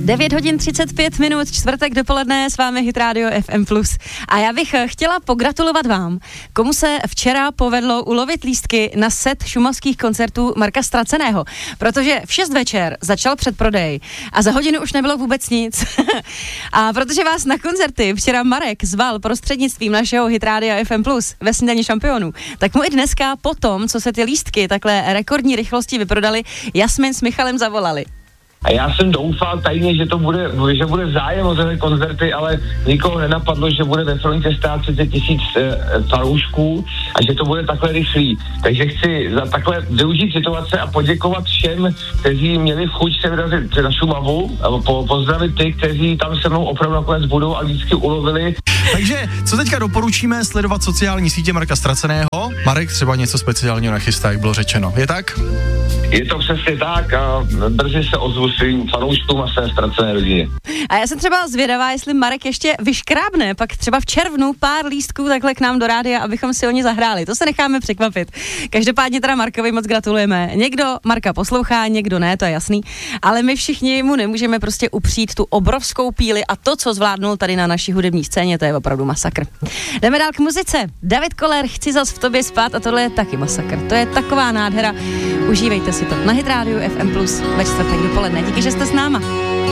9 hodin 35 minut, čtvrtek dopoledne, s vámi Hit Radio FM+. A já bych chtěla pogratulovat vám, komu se včera povedlo ulovit lístky na set šumavských koncertů Marka Straceného, protože v 6 večer začal předprodej a za hodinu už nebylo vůbec nic. A protože vás na koncerty včera Marek zval prostřednictvím našeho Hit Radio FM+, ve snídani šampionů, tak mu i dneska po tom, co se ty lístky takhle rekordní rychlosti vyprodali, Jasmin s Michalem zavolali. A já jsem doufal tajně, že bude zájem o tyhle koncerty, ale nikoho nenapadlo, že bude ve frontě stát 30 000 fanoušků a že to bude takhle rychlý. Takže chci za takhle využít situace a poděkovat všem, kteří měli chuť se vyrazit na Šumavu a pozdravit ty, kteří tam se mnou opravdu nakonec budou a vždycky ulovili. Takže co teďka doporučíme? Sledovat sociální sítě Marka Straceného. Marek třeba něco speciálního nachystá, jak bylo řečeno. Je tak? Je to přesně tak a brzy se ozvu svým fanouškům a své Ztracené rodině. A já jsem třeba zvědavá, jestli Marek ještě vyškrábne, pak třeba v červnu pár lístků takhle k nám do rádia, abychom si o ně zahráli. To se necháme překvapit. Každopádně teda Markovi moc gratulujeme. Někdo Marka poslouchá, někdo ne, to je jasný, ale my všichni mu nemůžeme prostě upřít tu obrovskou píli a to, co zvládnul tady na naší hudební scéně, to je opravdu masakr. Jdeme dál k muzice. David Koller, Chci zas v tobě spát a tohle je taky masakr. To je taková nádhera. Užívejte si to na Hit Radio FM+ ve čtvrtek dopoledne. Díky, že jste s náma.